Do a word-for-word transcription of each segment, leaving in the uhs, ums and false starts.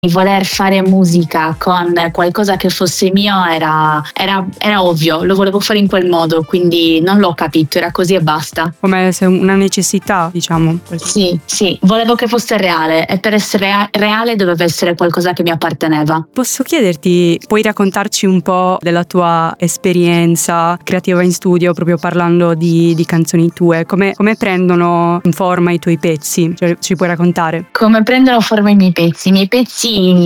voler fare musica con qualcosa che fosse mio era, era, era ovvio, lo volevo fare in quel modo, quindi non l'ho capito, era così e basta. Come se una necessità, diciamo. Sì, sì, volevo che fosse reale e per essere reale doveva essere qualcosa che mi apparteneva. Posso chiederti, puoi raccontarci un po' della tua esperienza creativa in studio, proprio parlando di, di canzoni tue, come, come prendono in forma i tuoi pezzi? Cioè, ci puoi raccontare? Come prendono forma i miei pezzi? I miei pezzi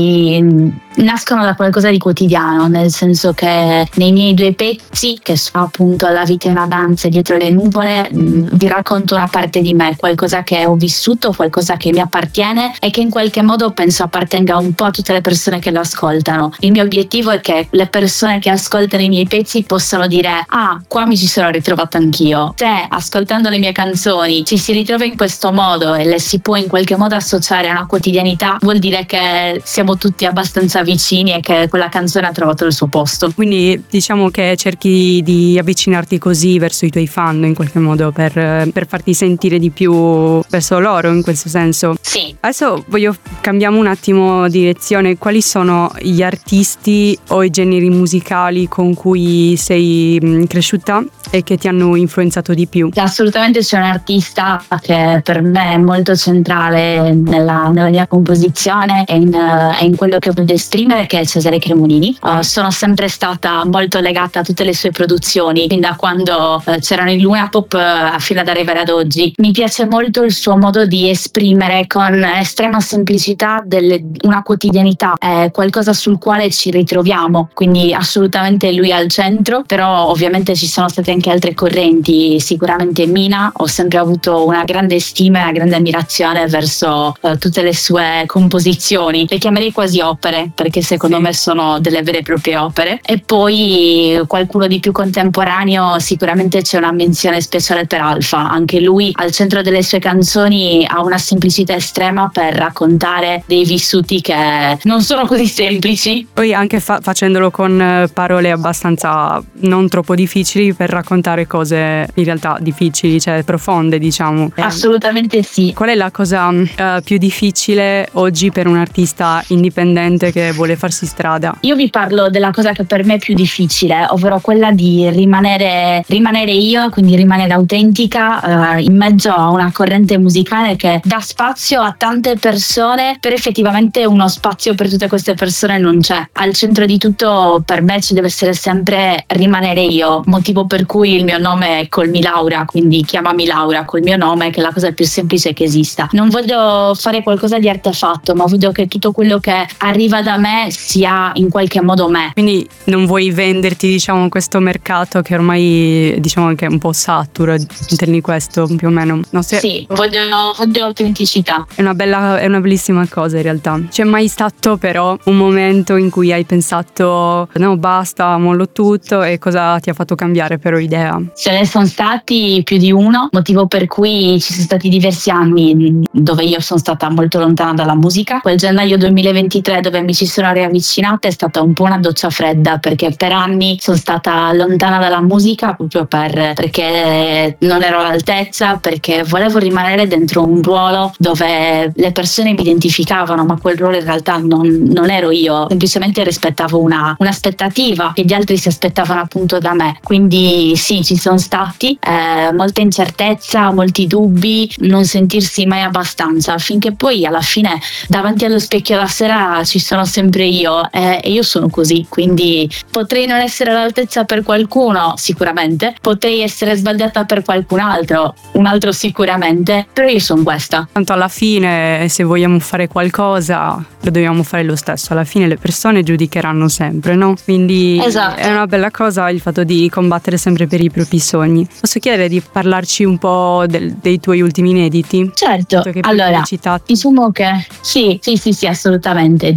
nascono da qualcosa di quotidiano, nel senso che nei miei due pezzi, che sono appunto La vita è una danza e Dietro le nuvole, vi racconto una parte di me, qualcosa che ho vissuto, qualcosa che mi appartiene e che in qualche modo penso appartenga un po' a tutte le persone che lo ascoltano. Il mio obiettivo è che le persone che ascoltano i miei pezzi possano dire: ah, qua mi ci sono ritrovata anch'io. Se ascoltando le mie canzoni ci si ritrova in questo modo e le si può in qualche modo associare a una quotidianità, vuol dire che siamo tutti abbastanza vicini e che quella canzone ha trovato il suo posto. Quindi diciamo che cerchi di avvicinarti così verso i tuoi fan in qualche modo per, per farti sentire di più verso loro, in questo senso. Sì. Adesso voglio cambiamo un attimo direzione. Quali sono gli artisti o i generi musicali con cui sei cresciuta e che ti hanno influenzato di più? Assolutamente c'è un artista che per me è molto centrale nella, nella mia composizione e in, uh, in quello che voglio esprimere, che è Cesare Cremonini. Uh, sono sempre stata molto legata a tutte le sue produzioni, fin da quando uh, c'erano in Luna Pop uh, fino ad arrivare ad oggi. Mi piace molto il suo modo di esprimere con estrema semplicità delle, una quotidianità, è qualcosa sul quale ci ritroviamo, quindi assolutamente lui al centro, però ovviamente ci sono state anche altre correnti. Sicuramente Mina, ho sempre avuto una grande stima e una grande ammirazione verso uh, tutte le sue composizioni, le chiamerei quasi opere perché secondo sì. me sono delle vere e proprie opere. E poi qualcuno di più contemporaneo, sicuramente c'è una menzione speciale per Alpha, anche lui al centro delle sue canzoni ha una semplicità estrema per raccontare dei vissuti che non sono così semplici. Poi anche fa- facendolo con parole abbastanza non troppo difficili per raccontare cose in realtà difficili, cioè profonde, diciamo. Assolutamente sì. Qual è la cosa uh, più difficile oggi per un artista indipendente che vuole farsi strada? Io vi parlo della cosa che per me è più difficile, ovvero quella di rimanere, rimanere io, quindi rimanere autentica uh, in mezzo a una corrente musicale che dà spazio a tante persone, però effettivamente uno spazio per tutte queste persone non c'è. Al centro di tutto per me ci deve essere sempre rimanere io, motivo per cui il mio nome è Call Me Laura, quindi chiamami Laura col mio nome, che è la cosa più semplice che esista. Non voglio fare qualcosa di artefatto, ma voglio che tutto quello che arriva da me sia in qualche modo me. Quindi non vuoi venderti, diciamo, questo mercato che ormai diciamo che è un po' saturo, intendi questo più o meno? No, se... Sì, voglio, voglio autenticità. È una bella, è una bellissima cosa in realtà. C'è mai stato però un momento in cui hai pensato no basta, mollo tutto, e cosa ti ha fatto cambiare però idea? Ce ne sono stati più di uno, motivo per cui ci sono stati diversi anni dove io sono stata molto lontana dalla musica. Quel gennaio duemilaventitré dove mi ci sono riavvicinata è stata un po' una doccia fredda, perché per anni sono stata lontana dalla musica proprio per, perché non ero all'altezza, perché volevo rimanere dentro un ruolo dove le persone mi identificavano, ma quel ruolo in realtà non, non ero io, semplicemente rispettavo una, un'aspettativa che gli altri si aspettavano appunto da me. Quindi sì, ci sono stati eh, molta incertezza, molti dubbi, non sentirsi mai abbastanza, finché poi alla fine davanti allo specchio la sera ci sono sempre io eh, e io sono così, quindi potrei non essere all'altezza per qualcuno sicuramente, potrei essere sbagliata per qualcun altro, un altro sicuramente, però io sono questa. Tanto alla fine se vogliamo fare qualcosa lo dobbiamo fare lo stesso, alla fine le persone giudicheranno sempre, no? Quindi esatto. È una bella cosa il fatto di combattere sempre per i propri sogni. Posso chiedere di parlarci un po' del, dei tuoi ultimi inediti? Certo, allora diciamo che sì, sì, sì, sì, assolutamente. Diciamo che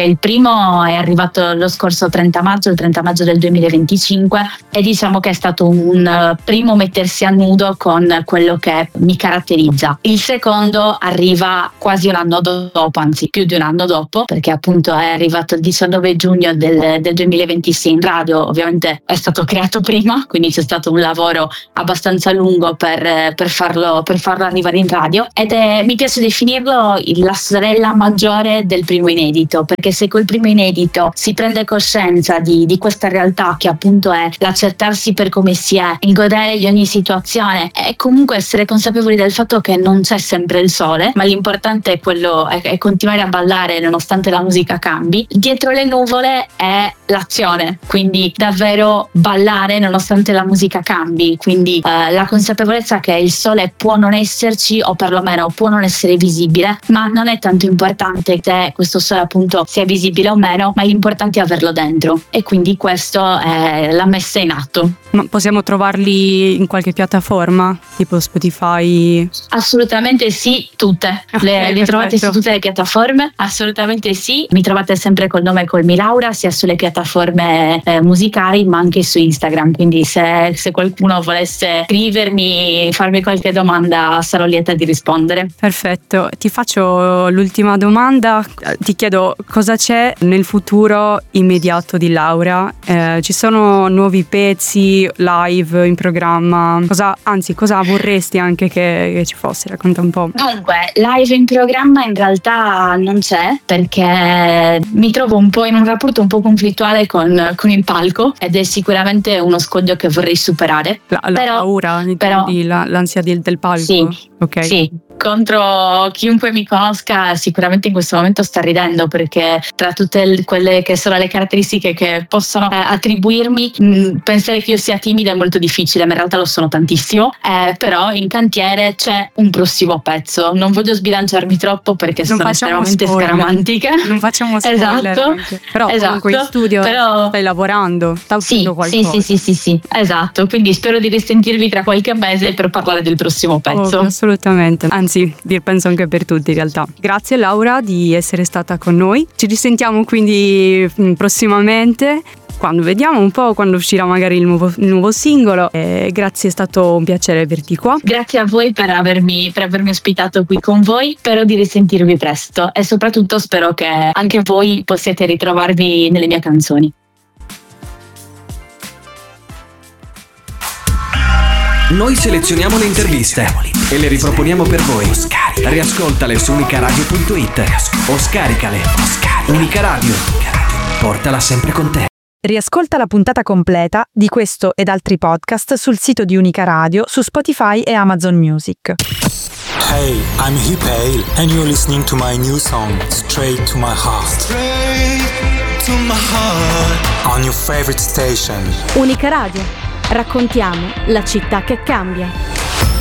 il primo è arrivato lo scorso trenta maggio, il trenta maggio del duemilaventicinque, e diciamo che è stato un primo mettersi a nudo con quello che mi caratterizza. Il secondo arriva quasi un anno dopo, anzi più di un anno dopo, perché appunto è arrivato il diciannove giugno del, del duemilaventisei in radio. Ovviamente è stato creato prima, quindi c'è stato un lavoro abbastanza lungo per, per, farlo, per farlo arrivare in radio, ed è, mi piace definirlo la sorella maggiore del primo inedito, perché se col primo inedito si prende coscienza di, di questa realtà che appunto è l'accettarsi per come si è, il godere di ogni situazione e comunque essere consapevoli del fatto che non c'è sempre il sole, ma l'importante è quello è, è continuare a ballare nonostante la musica cambi. Dietro le nuvole è l'azione, quindi davvero ballare nonostante la musica cambi, quindi eh, la consapevolezza che il sole può non esserci, o perlomeno può non essere visibile, ma non è tanto importante se questo sole appunto sia visibile o meno, ma l'importante è averlo dentro, e quindi questo è la messa in atto. Ma possiamo trovarli in qualche piattaforma, tipo Spotify? Assolutamente sì, tutte. Le, le trovate su tutte le piattaforme, assolutamente sì. Mi trovate sempre col nome Call Me Laura, sia sulle piattaforme eh, musicali, ma anche su Instagram, quindi se, se qualcuno volesse scrivermi, farmi qualche domanda, sarò lieta di rispondere. Perfetto, ti faccio l'ultima domanda, ti chiedo cosa c'è nel futuro immediato di Laura. Eh, ci sono nuovi pezzi live in programma? Cosa, anzi, cosa vorresti anche che, che ci fosse? Racconta un po'. Dunque, live in programma in realtà non c'è, perché mi trovo un po' in un rapporto un po' conflittuale con, con il palco, ed è sicuramente uno scoglio che vorrei superare. La, la però, paura, però, la, l'ansia del, del palco? Sì, okay. Sì. Contro chiunque mi conosca sicuramente in questo momento sta ridendo, perché tra tutte le, quelle che sono le caratteristiche che possono eh, attribuirmi, mh, pensare che io sia timida è molto difficile, ma in realtà lo sono tantissimo. Eh, però in cantiere c'è un prossimo pezzo, non voglio sbilanciarmi troppo perché non sono estremamente spoiler. scaramantica, non facciamo spoiler. Esatto. Però esatto. comunque in studio però, stai lavorando, stai sì, uscendo qualcosa. sì, sì, sì, sì, sì, esatto, quindi spero di risentirvi tra qualche mese per parlare del prossimo pezzo. Oh, assolutamente, anzi penso anche per tutti in realtà. Grazie Laura di essere stata con noi, ci risentiamo quindi prossimamente, quando vediamo un po' quando uscirà magari il nuovo, il nuovo singolo. E grazie, è stato un piacere averti qua. Grazie a voi per avermi, per avermi ospitato qui con voi, spero di risentirvi presto e soprattutto spero che anche voi possiate ritrovarvi nelle mie canzoni. Noi selezioniamo le interviste e le riproponiamo per voi. Riascoltale su unicaradio punto it o scaricale. Unica Radio, portala sempre con te. Riascolta la puntata completa di questo ed altri podcast sul sito di Unica Radio, su Spotify e Amazon Music. Hey, I'm Hugh Pale and you're listening to my new song, Straight to My Heart. Straight to my heart. On your favorite station. Unica Radio. Raccontiamo la città che cambia.